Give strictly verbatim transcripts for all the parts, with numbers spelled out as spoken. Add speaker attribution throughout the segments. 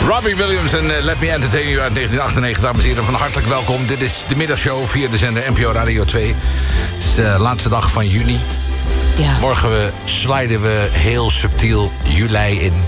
Speaker 1: Robbie Williams en uh, Let Me Entertain You uit negentien achtennegentig, dames en heren. Van hartelijk welkom. Dit is de middagshow via de zender N P O Radio twee. Het is de laatste dag van juni.
Speaker 2: Ja.
Speaker 1: Morgen we sliden we heel subtiel juli in.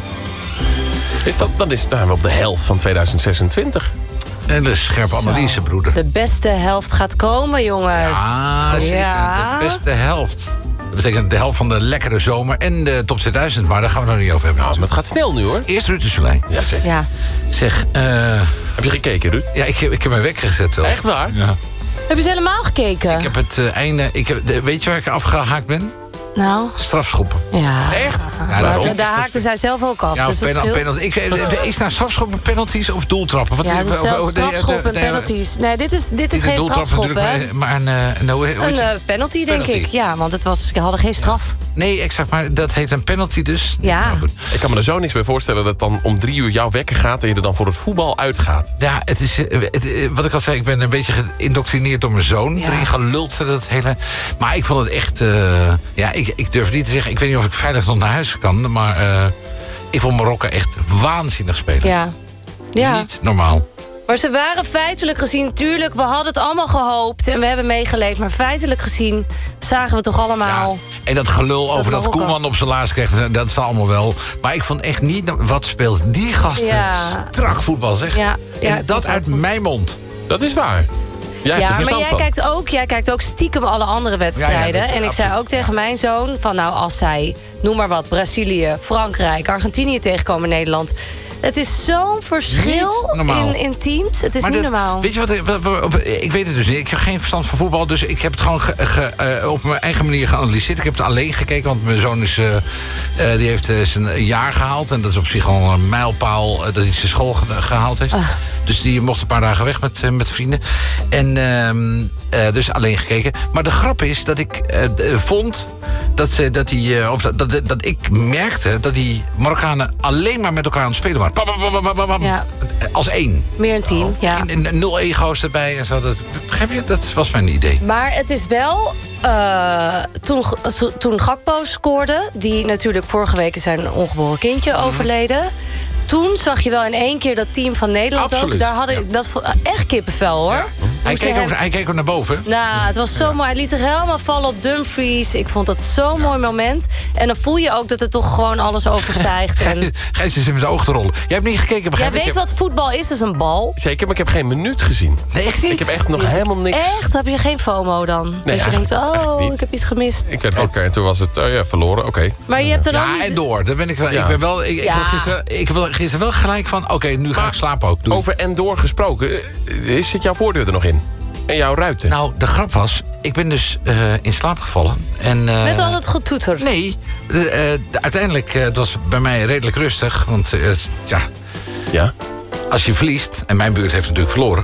Speaker 3: Is dat, dan is we op de helft van tweeduizend zesentwintig.
Speaker 1: En de scherpe analyse,
Speaker 2: Zo.
Speaker 1: broeder.
Speaker 2: De beste helft gaat komen, jongens.
Speaker 1: Ja, zeker.
Speaker 2: Ja.
Speaker 1: De beste helft. Dat betekent de helft van de lekkere zomer en de top tweeduizend. Maar daar gaan we het nog niet over hebben.
Speaker 3: Nou, maar het gaat snel nu, hoor.
Speaker 1: Eerst Ruud de Soleil.
Speaker 3: Ja, zeker.
Speaker 2: Ja.
Speaker 1: Zeg, eh...
Speaker 3: Heb je gekeken, Ruud?
Speaker 1: ja, ik, heb- ik heb mijn wekker gezet zelf.
Speaker 3: Echt waar?
Speaker 1: Ja.
Speaker 2: Heb je ze helemaal gekeken?
Speaker 1: Ik heb het uh, einde... Ik heb, de, weet je waar ik afgehaakt ben?
Speaker 2: Nou,
Speaker 1: Strafschoppen.
Speaker 2: ja.
Speaker 3: Echt?
Speaker 1: Ja,
Speaker 2: Maar
Speaker 1: daarom.
Speaker 2: daar daar haakte zij zelf ook af.
Speaker 1: Ja,
Speaker 2: dus
Speaker 1: of
Speaker 2: dat
Speaker 1: penal,
Speaker 2: scheelt.
Speaker 1: penalty. Ik, eh, is nou strafschoppen, penalties of doeltrappen? Wat
Speaker 2: Ja,
Speaker 1: is-
Speaker 2: het is
Speaker 1: of-
Speaker 2: zelfs
Speaker 1: of- de- de-
Speaker 2: strafschoppen
Speaker 1: de-
Speaker 2: en penalties. Nee, dit is, dit is
Speaker 1: niet een
Speaker 2: geen
Speaker 1: doeltrap
Speaker 2: strafschop,
Speaker 1: natuurlijk,
Speaker 2: hè?
Speaker 1: maar, maar een... Uh, hoe, hoe heet
Speaker 2: Een
Speaker 1: het?
Speaker 2: uh, penalty, denk
Speaker 1: Penalty.
Speaker 2: ik. Ja, want het was, ze hadden geen straf.
Speaker 1: Nee, exact, maar dat heet een penalty dus.
Speaker 2: Ja.
Speaker 1: Nou, goed.
Speaker 3: Ik kan me er zo niks bij voorstellen dat dan om drie uur jouw wekker gaat... en je er dan voor het voetbal uitgaat.
Speaker 1: Ja, het is, eh, het, eh, wat ik al zei, ik ben een beetje geïndoctrineerd door mijn zoon.
Speaker 2: Ja.
Speaker 1: Erin geluld, dat hele... Maar ik vond het echt... eh, ja, ik, ik durf niet te zeggen... Ik weet niet of ik veilig nog naar huis kan, maar... eh, ik vond Marokko echt waanzinnig spelen.
Speaker 2: Ja. Ja.
Speaker 1: Niet normaal.
Speaker 2: Maar ze waren feitelijk gezien, tuurlijk, we hadden het allemaal gehoopt... en we hebben meegeleefd, maar feitelijk gezien zagen we toch
Speaker 1: Ja,
Speaker 2: allemaal...
Speaker 1: en dat gelul over dat
Speaker 2: Marokko.
Speaker 1: Koeman op zijn laatst kreeg, dat is allemaal wel. Maar ik vond echt niet... Wat speelt die gasten
Speaker 2: Ja.
Speaker 1: strak voetbal, zeg.
Speaker 2: Ja, ja,
Speaker 1: en
Speaker 2: ik
Speaker 1: dat
Speaker 2: vond het
Speaker 1: uit
Speaker 2: ook.
Speaker 1: mijn mond.
Speaker 3: Dat is waar. Jij hebt
Speaker 2: Ja,
Speaker 3: er
Speaker 2: maar
Speaker 3: verstand
Speaker 2: jij
Speaker 3: van.
Speaker 2: kijkt, ook, jij kijkt ook stiekem alle andere wedstrijden.
Speaker 1: Ja, ja, dat-
Speaker 2: en ik zei
Speaker 1: absoluut,
Speaker 2: ook tegen
Speaker 1: ja.
Speaker 2: mijn zoon... van nou, als zij, noem maar wat, Brazilië, Frankrijk... Argentinië tegenkomen in Nederland... Het is zo'n verschil
Speaker 1: Niet normaal.
Speaker 2: in, in teams. Het is
Speaker 1: Maar
Speaker 2: niet
Speaker 1: dit-
Speaker 2: normaal.
Speaker 1: Weet je wat, wat- wat- ik weet het dus niet. Ik heb geen verstand van voetbal, dus ik heb het gewoon ge- ge- eh, op mijn eigen manier geanalyseerd. Ik heb het alleen gekeken, want mijn zoon is, eh, eh, die heeft eh, zijn jaar gehaald. En dat is op zich al een mijlpaal eh, dat hij zijn school ge- gehaald heeft.
Speaker 2: Ah.
Speaker 1: Dus die mocht een paar dagen weg met, eh, met vrienden. En ehm, eh, dus alleen gekeken. Maar de grap is dat ik eh, d- eh, vond dat, ze, dat, die, eh, of dat, dat, dat ik merkte dat die Marokkanen alleen maar met elkaar aan het spelen waren. Bam, bam, bam, bam, bam, bam.
Speaker 2: Ja.
Speaker 1: Als één.
Speaker 2: Meer een team, ja.
Speaker 1: Geen- en nul ego's erbij en zo. Dat, begrijp je? Dat was mijn idee.
Speaker 2: Maar het is wel... eh, toen, toen Gakpo scoorde... die natuurlijk vorige week is zijn ongeboren kindje
Speaker 1: Mhm.
Speaker 2: overleden... toen zag je wel in één keer dat team van Nederland
Speaker 1: Absoluut,
Speaker 2: ook. Daar had ik dat vo- echt kippenvel, hoor.
Speaker 1: Hij
Speaker 2: Moest je
Speaker 1: keek, ook,
Speaker 2: hem-
Speaker 1: hij keek ook naar boven.
Speaker 2: Nou, het was zo mooi. Hij liet zich helemaal vallen op Dumfries. Ik vond dat zo'n mooi moment. En dan voel je ook dat het toch gewoon alles overstijgt. En...
Speaker 1: Gijs is in zijn oog te rollen. Jij hebt niet gekeken,
Speaker 2: Jij
Speaker 1: begrijp ik?
Speaker 2: weet wat voetbal is, dat is een bal.
Speaker 3: Zeker, maar ik heb geen minuut gezien.
Speaker 1: Nee, echt niet.
Speaker 3: Ik heb echt nog helemaal niks...
Speaker 2: Echt? Heb je geen FOMO dan? dat je
Speaker 3: eigenlijk-
Speaker 2: denkt, oh,
Speaker 3: eigenlijk niet.
Speaker 2: ik heb iets gemist.
Speaker 3: Ik werd wakker en toen was het, oh ja, verloren, oké.
Speaker 2: Maar je hebt er dan
Speaker 1: Ja,
Speaker 2: niet...
Speaker 1: en door. Daar ben ik wel.
Speaker 3: Ja.
Speaker 1: Ik ben wel. Ik, ik,
Speaker 2: Ja.
Speaker 1: wil gisteren, ik wil gisteren wel gelijk van. Oké, nu ga
Speaker 3: Maar
Speaker 1: ik slapen ook. Doei.
Speaker 3: Over en door gesproken, eh, zit jouw voordeur er nog in? En jouw ruiten?
Speaker 1: Nou, de grap was, ik ben dus eh, in slaap gevallen. En, eh,
Speaker 2: Met al het getoeter.
Speaker 1: Nee, de, eh, de- uiteindelijk uh, het was bij mij redelijk rustig. Want eh, ja,
Speaker 3: Ja?
Speaker 1: als je verliest, en mijn buurt heeft natuurlijk verloren.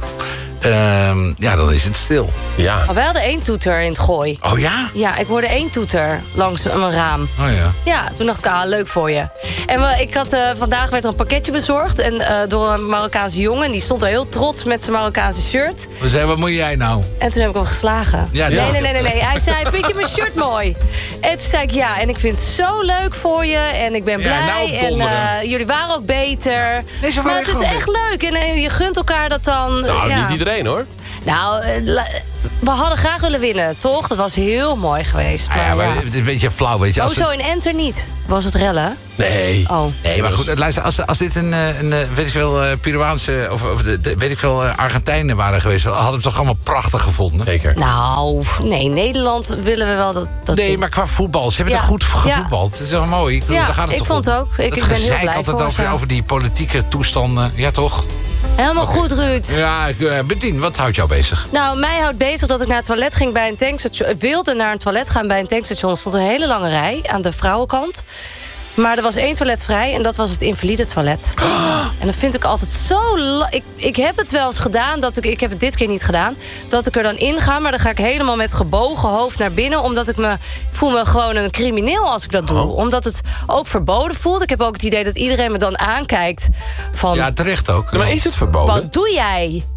Speaker 1: ehm, ja, dan is het stil.
Speaker 3: Ja.
Speaker 2: Maar wij hadden één toeter in het gooi.
Speaker 1: Oh ja?
Speaker 2: Ja, ik hoorde één toeter langs mijn raam.
Speaker 1: Oh ja.
Speaker 2: Ja, toen dacht ik, ah, leuk voor je. En we, ik had, uh, vandaag werd er een pakketje bezorgd en, uh, door een Marokkaanse jongen. Die stond er heel trots met zijn Marokkaanse shirt.
Speaker 1: We zeiden, wat moet jij nou?
Speaker 2: En toen heb ik hem geslagen.
Speaker 1: Ja,
Speaker 2: nee,
Speaker 1: ja.
Speaker 2: nee, nee, nee, nee. Hij zei, vind je mijn shirt mooi? En toen zei ik, ja. En ik vind het zo leuk voor je. En ik ben
Speaker 1: Ja,
Speaker 2: blij.
Speaker 1: nou
Speaker 2: en
Speaker 1: donderen.
Speaker 2: uh, jullie waren ook beter.
Speaker 1: Nee, ze waren
Speaker 2: maar het is
Speaker 1: gewoon
Speaker 2: echt leuk. En uh, je gunt elkaar dat dan.
Speaker 3: Nou,
Speaker 2: ja.
Speaker 3: niet iedereen hoor.
Speaker 2: Nou, uh, la- we hadden graag willen winnen, toch? Dat was heel mooi geweest.
Speaker 1: Ah,
Speaker 2: Maar,
Speaker 1: ja, maar
Speaker 2: ja.
Speaker 1: het is een beetje flauw, weet je.
Speaker 2: Oh,
Speaker 1: Als
Speaker 2: zo
Speaker 1: het-
Speaker 2: in Enter niet. Was het rellen?
Speaker 3: Nee.
Speaker 2: Oh.
Speaker 1: Nee, maar goed, luister, als, als dit een, eh, een, eh, weet ik veel, eh, Peruaanse... of, of de, de- weet ik veel, eh, Argentijnen waren geweest... hadden we het toch allemaal prachtig gevonden?
Speaker 3: Zeker.
Speaker 2: Nou, nee, Nederland willen we wel dat... dat
Speaker 1: Nee,
Speaker 2: wint.
Speaker 1: maar qua voetbal. Ze hebben
Speaker 2: Ja.
Speaker 1: er goed
Speaker 2: Ja.
Speaker 1: gevoetbald. Het is wel mooi. Ik, bedoel,
Speaker 2: Ja,
Speaker 1: daar gaat het
Speaker 2: ik
Speaker 1: toch
Speaker 2: vond
Speaker 1: om.
Speaker 2: het ook. Ik-
Speaker 1: Dat
Speaker 2: ik ben heel
Speaker 1: gezeik
Speaker 2: blij
Speaker 1: altijd
Speaker 2: voor
Speaker 1: over,
Speaker 2: ze.
Speaker 1: over die politieke toestanden. Ja, toch?
Speaker 2: Helemaal goed, Ruud.
Speaker 1: Ja, ik, eh, Bedien, wat houdt jou bezig?
Speaker 2: Nou, mij houdt bezig dat ik naar het toilet ging bij een tankstation. Wilde naar een toilet gaan bij een tankstation. Er stond een hele lange rij aan de vrouwenkant. Maar er was één toilet vrij en dat was het invalide toilet. En dat vind ik altijd zo... la- Ik, ik heb het wel eens gedaan, dat ik, ik heb het dit keer niet gedaan... dat ik er dan in ga, maar dan ga ik helemaal met gebogen hoofd naar binnen... omdat ik me ik voel me gewoon een crimineel als ik dat doe.
Speaker 1: Oh.
Speaker 2: Omdat het ook verboden voelt. Ik heb ook het idee dat iedereen me dan aankijkt van...
Speaker 1: Ja, terecht ook.
Speaker 3: Maar is het verboden?
Speaker 2: Wat doe jij?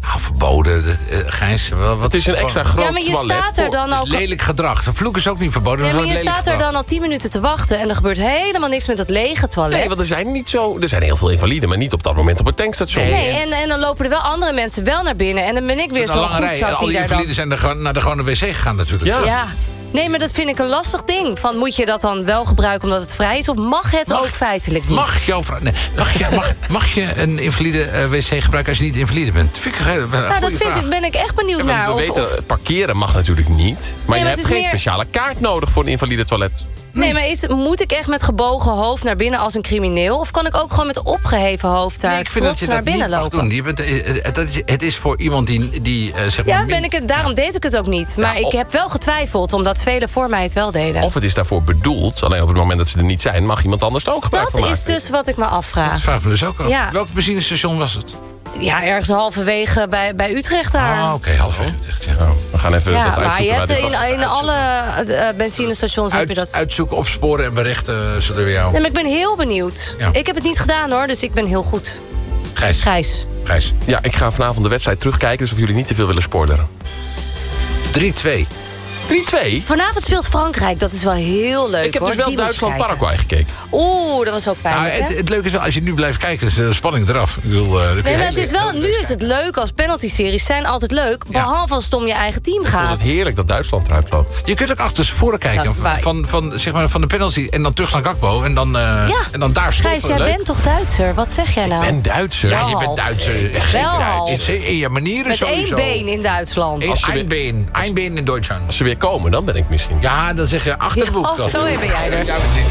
Speaker 1: Nou, verboden, uh, Gijs. Wel, wat
Speaker 3: Het is een extra groot
Speaker 2: Ja, maar je
Speaker 3: toilet.
Speaker 2: staat er dan
Speaker 1: Het
Speaker 2: ook...
Speaker 1: is lelijk gedrag. De vloek is ook niet verboden.
Speaker 2: Ja,
Speaker 1: dat
Speaker 2: maar
Speaker 1: is
Speaker 2: je
Speaker 1: gewoon
Speaker 2: staat
Speaker 1: lelijk
Speaker 2: er dan al tien minuten te wachten... en er gebeurt helemaal niks met dat lege toilet.
Speaker 3: Nee, want er zijn niet zo... Er zijn heel veel invaliden, maar niet op dat moment op het tankstation.
Speaker 1: Nee.
Speaker 2: Nee, en, en dan lopen er wel andere mensen wel naar binnen... en dan ben ik weer
Speaker 1: Een
Speaker 2: zo'n
Speaker 1: lange rij.
Speaker 2: goedzak
Speaker 1: Al
Speaker 2: die
Speaker 1: die
Speaker 2: daar dan...
Speaker 1: invaliden zijn er gewoon naar de gewone wc gegaan natuurlijk.
Speaker 3: Ja.
Speaker 2: Ja. Nee, maar dat vind ik een lastig ding. Van, moet je dat dan wel gebruiken omdat het vrij is? Of mag het
Speaker 1: Mag-
Speaker 2: ook feitelijk niet?
Speaker 1: Mag, jouw vrouw, nee, mag, je, mag, mag je een invalide uh, wc gebruiken als je niet invalide bent? Vind ik een, een
Speaker 2: Nou, dat vind ik, ben ik echt benieuwd
Speaker 3: Ja, want
Speaker 2: naar.
Speaker 3: we
Speaker 2: Of,
Speaker 3: weten,
Speaker 2: of-
Speaker 3: parkeren mag natuurlijk niet. Maar
Speaker 2: maar
Speaker 3: je
Speaker 2: het
Speaker 3: hebt
Speaker 2: is
Speaker 3: geen
Speaker 2: meer-
Speaker 3: speciale kaart nodig voor een invalide toilet.
Speaker 2: nee, maar is, moet ik echt met gebogen hoofd naar binnen als een crimineel? Of kan ik ook gewoon met opgeheven hoofd daar
Speaker 1: Nee, ik vind
Speaker 2: trots
Speaker 1: dat je
Speaker 2: naar
Speaker 1: dat
Speaker 2: binnen
Speaker 1: niet mag
Speaker 2: lopen?
Speaker 1: doen. Je bent, uh, uh, dat is, het is voor iemand die, die uh, zeg maar...
Speaker 2: Ja,
Speaker 1: min-
Speaker 2: ben ik het, daarom deed ik het ook niet. Maar
Speaker 3: Ja,
Speaker 2: ik
Speaker 3: op-
Speaker 2: heb wel getwijfeld, omdat velen voor mij het wel deden.
Speaker 3: Of het is daarvoor bedoeld. Alleen op het moment dat ze er niet zijn, mag iemand anders er ook gebruik van
Speaker 2: dat
Speaker 3: maken.
Speaker 2: is dus wat ik me
Speaker 1: Dat
Speaker 2: afvraag.
Speaker 1: vraag ik me dus ook af.
Speaker 2: Ja.
Speaker 1: Welk benzinestation was het?
Speaker 2: Ja, ergens halverwege bij, bij Utrecht daar.
Speaker 1: Ah, oké, half uur. Ja.
Speaker 3: Nou, we gaan even
Speaker 2: ja,
Speaker 3: dat
Speaker 2: maar
Speaker 3: uitzoeken.
Speaker 2: je
Speaker 3: waar
Speaker 2: hebt
Speaker 3: dit
Speaker 2: in,
Speaker 3: was.
Speaker 2: in alle uh, benzinestations heb je
Speaker 1: Uit,
Speaker 2: dat...
Speaker 1: uitzoeken, opsporen en berichten zullen we jou...
Speaker 2: Nee, maar ik ben heel benieuwd.
Speaker 1: Ja.
Speaker 2: Ik heb het niet gedaan hoor, dus ik ben heel goed.
Speaker 1: Gijs.
Speaker 2: Gijs.
Speaker 1: Gijs.
Speaker 3: Ja, ik ga vanavond de wedstrijd terugkijken. Dus of jullie niet te veel willen spoileren.
Speaker 1: drie twee.
Speaker 3: drie twee.
Speaker 2: Vanavond speelt Frankrijk, dat is wel heel leuk
Speaker 3: Ik heb
Speaker 2: hoor.
Speaker 3: dus wel
Speaker 2: Die moet je
Speaker 3: Duitsland-Paraguay
Speaker 2: kijken.
Speaker 3: gekeken.
Speaker 2: Oeh, dat was ook
Speaker 1: Nou,
Speaker 2: pijnlijk,
Speaker 1: het,
Speaker 2: hè?
Speaker 1: het leuke is wel, als je nu blijft kijken, is de spanning eraf. Ik bedoel, uh, dan kun je
Speaker 2: Nee, maar
Speaker 1: heel-
Speaker 2: het is wel,
Speaker 1: heel
Speaker 2: nu
Speaker 1: leuk
Speaker 2: is het leuk als penalty-series zijn altijd leuk. Behalve als het om je eigen team
Speaker 3: Ik vond
Speaker 2: gaat.
Speaker 3: het heerlijk dat Duitsland eruit vloog.
Speaker 1: Je kunt ook achter voren kijken
Speaker 2: Ja,
Speaker 1: van,
Speaker 2: waar-
Speaker 1: van, van, zeg maar, van de penalty en dan terug naar Gakpo. En dan, uh,
Speaker 2: Ja.
Speaker 1: en dan daar
Speaker 2: Gijs,
Speaker 1: stoppen.
Speaker 2: jij
Speaker 3: leuk.
Speaker 2: bent toch Duitser? Wat zeg jij nou?
Speaker 3: Ik ben Duitser.
Speaker 1: Ja, je
Speaker 2: Half.
Speaker 1: bent Duitser.
Speaker 3: ben
Speaker 2: Wel
Speaker 3: geen
Speaker 2: half.
Speaker 1: In, in je manieren
Speaker 2: Met
Speaker 1: sowieso.
Speaker 2: één been in Duitsland.
Speaker 1: Eén-
Speaker 3: Als je
Speaker 1: Ein been. Ein been in Duitsland.
Speaker 3: Als ze weer komen, dan ben ik misschien.
Speaker 1: Ja, dan zeg je achter de
Speaker 2: Ja,
Speaker 1: boek.
Speaker 2: oh, zo ben jij er.
Speaker 1: Ja, precies.